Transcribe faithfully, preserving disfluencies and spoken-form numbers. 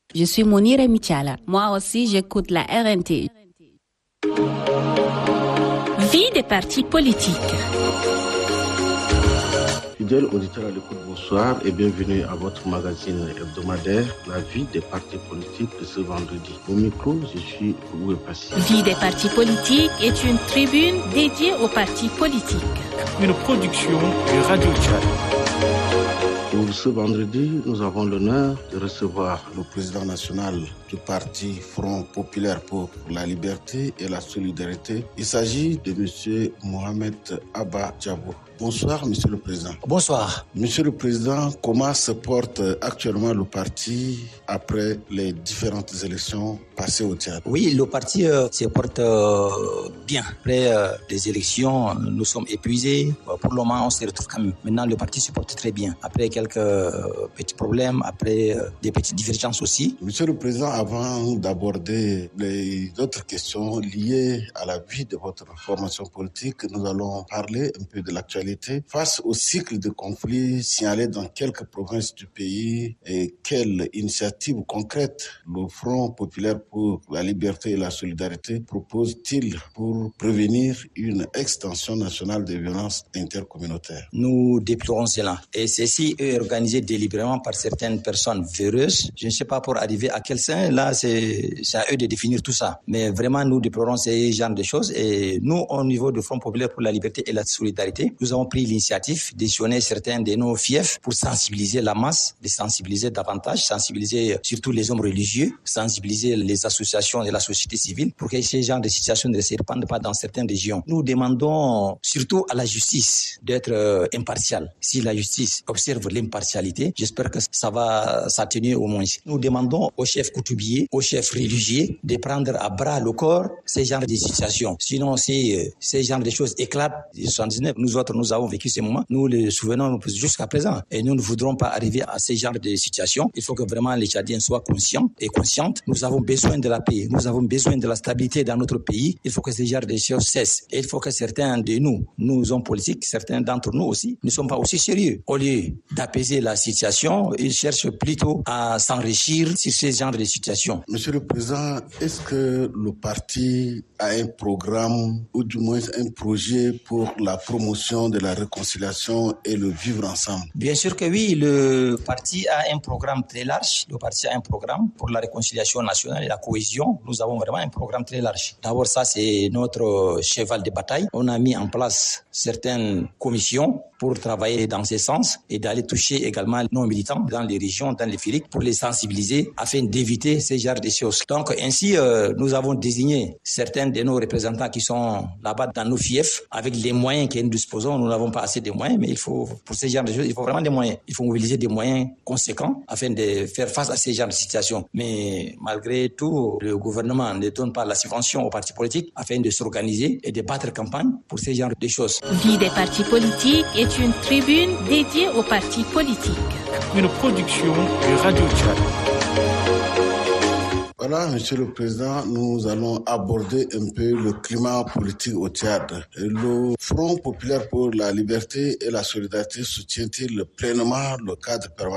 Je suis Monire Michala. Moi aussi, j'écoute la R N T. Vie des partis politiques. Fidèles auditeurs à l'écoute, bonsoir et bienvenue à votre magazine hebdomadaire, La vie des partis politiques de ce vendredi. Au micro, je suis Loué Passy. Vie des partis politiques est une tribune dédiée aux partis politiques. Une production de Radio Tchad. Pour ce vendredi, nous avons l'honneur de recevoir le président national du parti Front Populaire pour la Liberté et la Solidarité. Il s'agit de M. Mohamed Abba Djabo. Bonsoir, Monsieur le Président. Bonsoir. Monsieur le Président, comment se porte actuellement le parti après les différentes élections passées au Tchad? Oui, le parti euh, se porte euh, bien. Après euh, les élections, nous sommes épuisés. Pour le moment, on se retrouve quand même. Maintenant, le parti se porte très bien. Après quelques euh, petits problèmes, après euh, des petites divergences aussi. Monsieur le Président, avant d'aborder les autres questions liées à la vie de votre formation politique, nous allons parler un peu de l'actualité. Face au cycle de conflits signalés dans quelques provinces du pays, et quelles initiatives concrètes le Front Populaire pour la Liberté et la Solidarité propose-t-il pour prévenir une extension nationale des violences intercommunautaires? Nous déplorons cela. Et ceci est organisé délibérément par certaines personnes véreuses. Je ne sais pas pour arriver à quel sein. Là, c'est, c'est à eux de définir tout ça. Mais vraiment, nous déplorons ces genres de choses. Et nous, au niveau du Front Populaire pour la Liberté et la Solidarité, nous avons pris l'initiative d'échelonner certains de nos fiefs pour sensibiliser la masse, de sensibiliser davantage, sensibiliser surtout les hommes religieux, sensibiliser les associations de la société civile pour que ces genres de situations ne se répandent pas dans certaines régions. Nous demandons surtout à la justice d'être euh, impartiale. Si la justice observe l'impartialité, j'espère que ça va s'atténuer au moins. Nous demandons aux chefs coutumiers, aux chefs religieux de prendre à bras le corps ces genres de situations. Sinon, si euh, ces genres de choses éclatent, soixante-dix-neuf, nous autres, nous avons vécu ces moments, nous les souvenons jusqu'à présent et nous ne voudrons pas arriver à ces genres de situations. Il faut que vraiment les Tchadiens soient conscients et conscientes. Nous avons besoin de la paix, nous avons besoin de la stabilité dans notre pays. Il faut que ces genres de choses cessent et il faut que certains de nous, nous hommes politiques, certains d'entre nous aussi, ne sont pas aussi sérieux. Au lieu d'apaiser la situation, ils cherchent plutôt à s'enrichir sur ces genres de situations. Monsieur le Président, est-ce que le parti a un programme ou du moins un projet pour la promotion de la réconciliation et le vivre ensemble? Bien sûr que oui, le parti a un programme très large. Le parti a un programme pour la réconciliation nationale et la cohésion. Nous avons vraiment un programme très large. D'abord, ça, c'est notre cheval de bataille. On a mis en place certaines commissions pour travailler dans ce sens et d'aller toucher également nos militants dans les régions, dans les filiques, pour les sensibiliser afin d'éviter ces genres de choses. Donc ainsi, euh, nous avons désigné certains de nos représentants qui sont là-bas dans nos fiefs avec les moyens que nous disposons. Nous n'avons pas assez de moyens, mais il faut, pour ces genres de choses, il faut vraiment des moyens. Il faut mobiliser des moyens conséquents afin de faire face à ces genres de situations. Mais malgré tout, le gouvernement ne donne pas la subvention aux partis politiques afin de s'organiser et de battre campagne pour ces genres de choses. Vie des partis politiques est une tribune dédiée aux partis politiques. Une production de Radio Tchad. Voilà, Monsieur le Président, nous allons aborder un peu le climat politique au Tchad. Le Front Populaire pour la Liberté et la Solidarité soutient-il pleinement le cadre permanent